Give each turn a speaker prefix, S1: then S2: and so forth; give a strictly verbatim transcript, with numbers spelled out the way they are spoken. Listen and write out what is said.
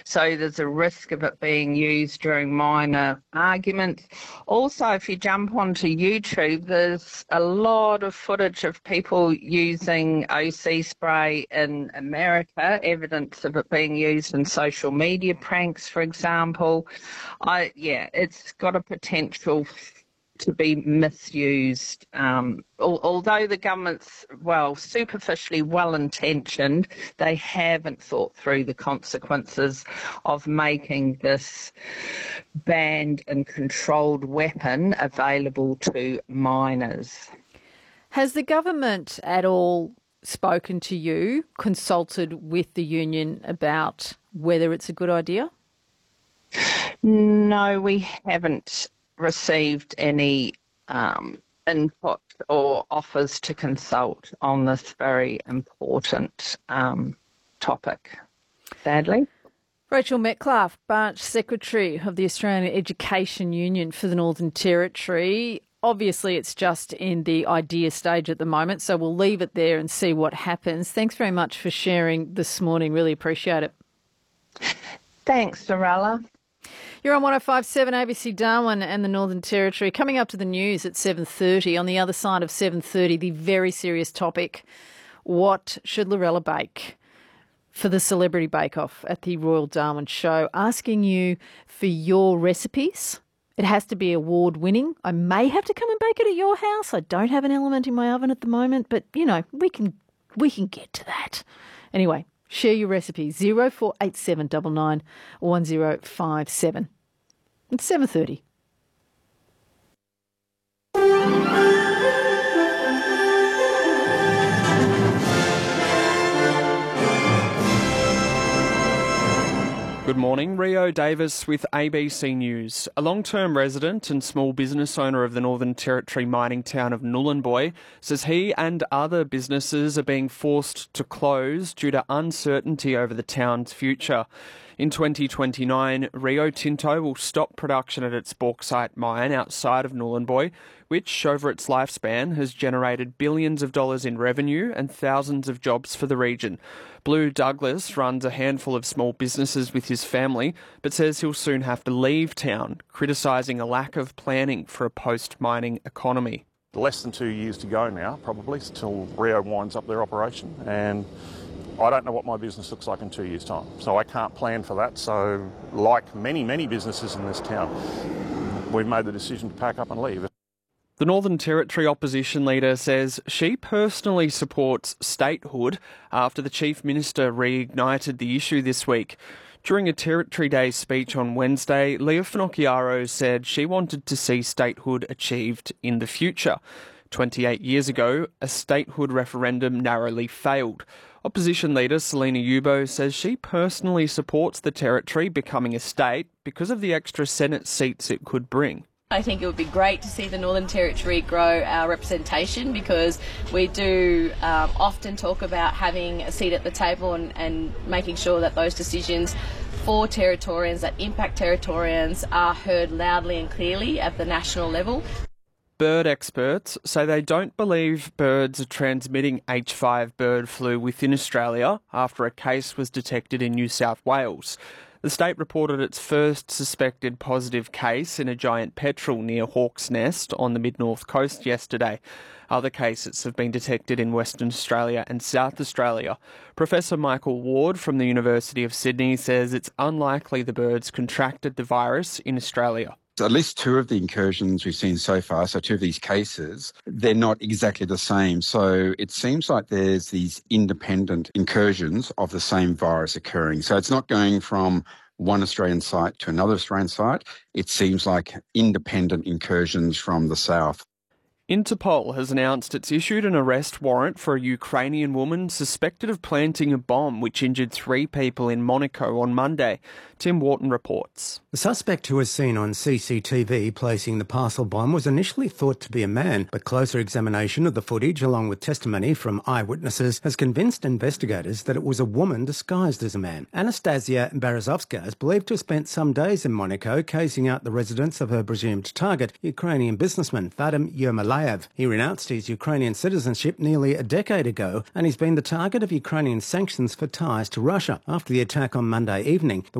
S1: So there's a risk of it being used during minor arguments. Also, if you jump onto YouTube, there's a lot of footage of people using O C spray in America, evidence of it being used in social media pranks, for example. I yeah, it's got a potential to be misused. Um, al- although the government's, well, superficially well-intentioned, they haven't thought through the consequences of making this banned and controlled weapon available to minors.
S2: Has the government at all spoken to you, consulted with the union about whether it's a good idea?
S1: No, we haven't received any um, input or offers to consult on this very important um, topic, sadly.
S2: Rachel Metcalfe, Branch Secretary of the Australian Education Union for the Northern Territory. Obviously, it's just in the idea stage at the moment, so we'll leave it there and see what happens. Thanks very much for sharing this morning. Really appreciate it.
S1: Thanks, Sorella.
S2: You're on one oh five point seven A B C Darwin and the Northern Territory. Coming up to the news at seven thirty. On the other side of seven thirty, the very serious topic, what should Lorella bake for the Celebrity Bake Off at the Royal Darwin Show? Asking you for your recipes. It has to be award-winning. I may have to come and bake it at your house. I don't have an element in my oven at the moment, but, you know, we can we can get to that. Anyway, share your recipe, zero four eight seven nine nine one zero five seven. It's seven thirty.
S3: Good morning, Rio Davis with A B C News. A long-term resident and small business owner of the Northern Territory mining town of Nhulunbuy says he and other businesses are being forced to close due to uncertainty over the town's future. In twenty twenty-nine, Rio Tinto will stop production at its bauxite mine outside of Nhulunbuy, which, over its lifespan, has generated billions of dollars in revenue and thousands of jobs for the region. Blue Douglas runs a handful of small businesses with his family, but says he'll soon have to leave town, criticising a lack of planning for a post-mining economy.
S4: Less than two years to go now, probably, till Rio winds up their operation, and I don't know what my business looks like in two years' time, so I can't plan for that. So, like many, many businesses in this town, we've made the decision to pack up and leave.
S3: The Northern Territory opposition leader says she personally supports statehood after the Chief Minister reignited the issue this week. During a Territory Day speech on Wednesday, Leah Finocchiaro said she wanted to see statehood achieved in the future. twenty-eight years ago, a statehood referendum narrowly failed. Opposition leader Selina Yubo says she personally supports the Territory becoming a state because of the extra Senate seats it could bring.
S5: I think it would be great to see the Northern Territory grow our representation, because we do um, often talk about having a seat at the table and, and making sure that those decisions for Territorians that impact Territorians are heard loudly and clearly at the national level.
S3: Bird experts say they don't believe birds are transmitting H five bird flu within Australia after a case was detected in New South Wales. The state reported its first suspected positive case in a giant petrel near Hawk's Nest on the mid-north coast yesterday. Other cases have been detected in Western Australia and South Australia. Professor Michael Ward from the University of Sydney says it's unlikely the birds contracted the virus in Australia.
S6: At least two of the incursions we've seen so far, so two of these cases, they're not exactly the same. So it seems like there's these independent incursions of the same virus occurring. So it's not going from one Australian site to another Australian site. It seems like independent incursions from the south.
S3: Interpol has announced it's issued an arrest warrant for a Ukrainian woman suspected of planting a bomb which injured three people in Monaco on Monday. Tim Wharton reports.
S7: The suspect, who was seen on C C T V placing the parcel bomb, was initially thought to be a man, but closer examination of the footage, along with testimony from eyewitnesses, has convinced investigators that it was a woman disguised as a man. Anastasia Berezovska is believed to have spent some days in Monaco casing out the residence of her presumed target, Ukrainian businessman Vadim Yermolayev. He renounced his Ukrainian citizenship nearly a decade ago, and he's been the target of Ukrainian sanctions for ties to Russia. After the attack on Monday evening, the